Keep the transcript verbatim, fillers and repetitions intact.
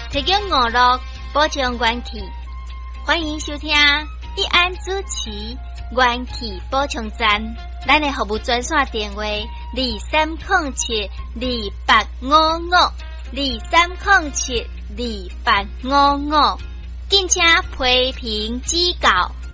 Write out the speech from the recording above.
提供娱乐，保障元气。欢迎收听一安主持元气保障站。咱的服务专线电话：二三零七二八五五，二三零七二八五五。敬请批评指教。